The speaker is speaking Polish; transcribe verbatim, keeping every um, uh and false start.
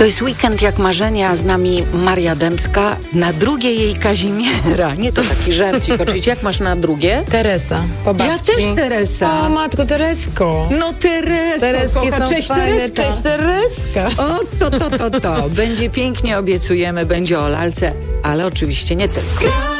To jest Weekend jak marzenia, a z nami Maria Dębska, na drugie jej Kazimiera. Nie to taki żarcik, oczywiście. Jak masz na drugie? Teresa, po babci. Ja też Teresa. O, matko, Teresko. No Teresko, Tereski kocha. są Cześć fajne. Tereska. Cześć Tereska. O, to, to, to, to. Będzie pięknie, obiecujemy, będzie o lalce, ale oczywiście nie tylko.